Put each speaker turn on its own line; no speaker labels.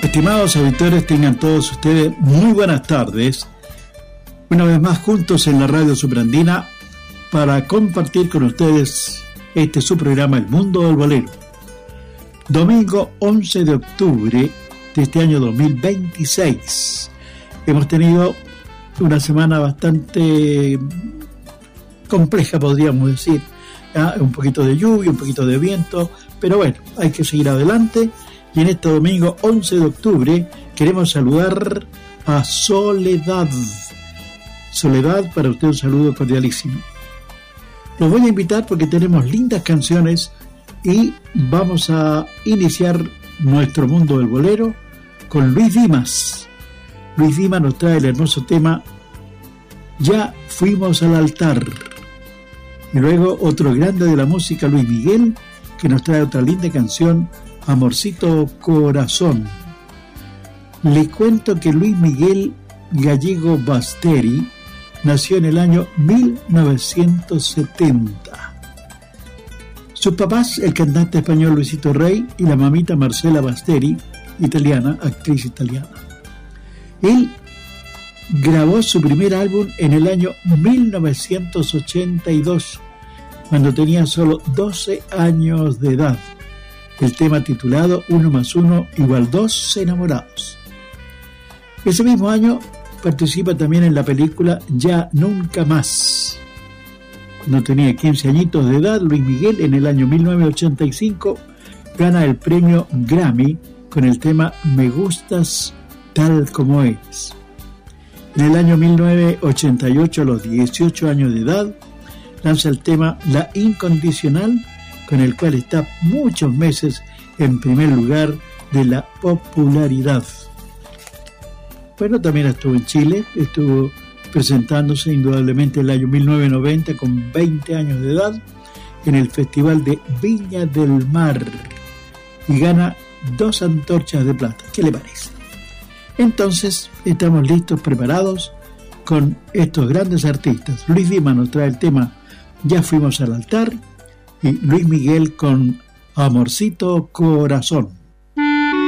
Estimados auditores, tengan todos ustedes muy buenas tardes. Una vez más juntos en la Radio Superandina para compartir con ustedes su programa El Mundo del Bolero. Domingo 11 de octubre de este año 2026. Hemos tenido una semana bastante compleja, podríamos decir. Un poquito de lluvia, un poquito de viento, pero bueno, hay que seguir adelante. Y en este domingo 11 de octubre queremos saludar a Soledad. Soledad, para usted un saludo cordialísimo. Los voy a invitar porque tenemos lindas canciones y vamos a iniciar nuestro mundo del bolero con Luis Dimas. Luis Dimas nos trae el hermoso tema Ya fuimos al altar. Y luego otro grande de la música, Luis Miguel, que nos trae otra linda canción, Amorcito Corazón. Le cuento que Luis Miguel Gallego Basteri nació en el año 1970. Sus papás, el cantante español Luisito Rey y la mamita Marcela Basteri, italiana, actriz italiana. Él grabó su primer álbum en el año 1982, cuando tenía solo 12 años de edad. El tema titulado 1 + 1 = 2 enamorados. Ese mismo año participa también en la película Ya Nunca Más. Cuando tenía 15 añitos de edad, Luis Miguel en el año 1985 gana el premio Grammy con el tema Me Gustas Tal Como Eres. En el año 1988, a los 18 años de edad, lanza el tema La Incondicional, con el cual está muchos meses en primer lugar de la popularidad. Bueno, también estuvo en Chile, estuvo presentándose indudablemente en el año 1990 con 20 años de edad en el Festival de Viña del Mar y gana 2 antorchas de plata. ¿Qué le parece? Entonces, estamos listos, preparados con estos grandes artistas. Luis Dimas nos trae el tema Ya fuimos al altar y Luis Miguel con Amorcito Corazón.